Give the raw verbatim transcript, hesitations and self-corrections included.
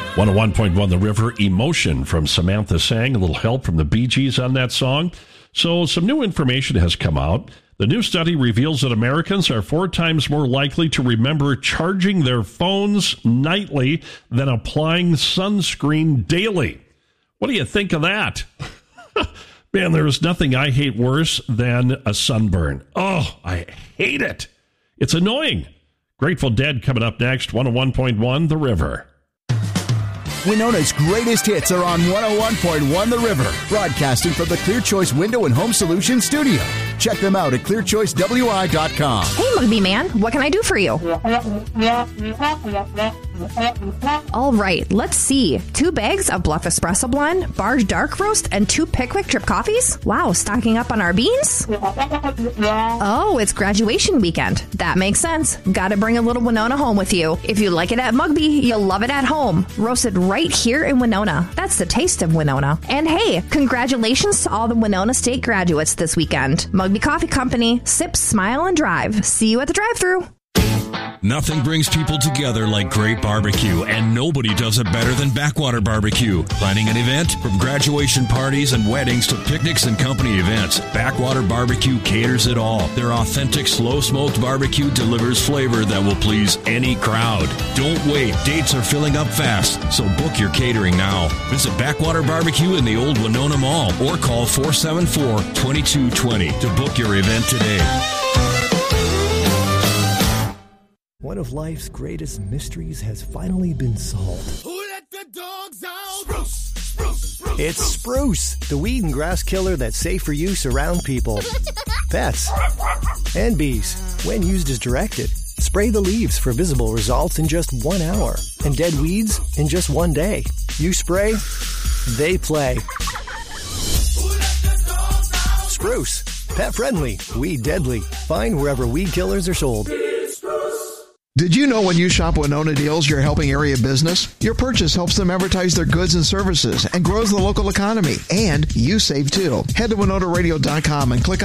one oh one point one The River, Emotion from Samantha Sang. A little help from the Bee Gees on that song. So some new information has come out. The new study reveals that Americans are four times more likely to remember charging their phones nightly than applying sunscreen daily. What do you think of that? Man, there is nothing I hate worse than a sunburn. Oh, I hate it. It's annoying. Grateful Dead coming up next, one oh one point one The River. Winona's greatest hits are on one oh one point one The River, broadcasting from the Clear Choice Window and Home Solutions studio. Check them out at clear choice w i dot com. Hey, Mugby Man, what can I do for you? All right, let's see. Two bags of Bluff Espresso Blend, Barge Dark Roast, and two Pickwick Drip Coffees? Wow, stocking up on our beans? Oh, it's graduation weekend. That makes sense. Gotta bring a little Winona home with you. If you like it at Mugby, you'll love it at home. Roasted right here in Winona. That's the taste of Winona. And hey, congratulations to all the Winona State graduates this weekend. Mugby Coffee Company. Sip, smile, and drive. See you at the drive-thru. Nothing brings people together like great barbecue, and nobody does it better than Backwater Barbecue. Planning an event? From graduation parties and weddings to picnics and company events, Backwater Barbecue caters it all. Their authentic slow-smoked barbecue delivers flavor that will please any crowd. Don't wait. Dates are filling up fast, so book your catering now. Visit Backwater Barbecue in the Old Winona Mall or call four seven four, two two two zero to book your event today. One of life's greatest mysteries has finally been solved. Who let the dogs out? Spruce, spruce, spruce. It's Spruce, the weed and grass killer that's safe for use around people, pets, and bees. When used as directed, spray the leaves for visible results in just one hour, and dead weeds in just one day. You spray, they play. Spruce, pet friendly, weed deadly. Find wherever weed killers are sold. Did you know when you shop Winona Deals, you're helping area business? Your purchase helps them advertise their goods and services and grows the local economy. And you save too. Head to winona radio dot com and click on